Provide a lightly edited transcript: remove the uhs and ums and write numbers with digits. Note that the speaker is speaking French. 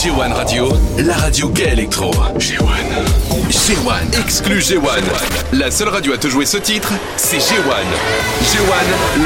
G1 Radio, la radio gay électro. G1, exclu G1. La seule radio à te jouer ce titre, c'est G1. G1,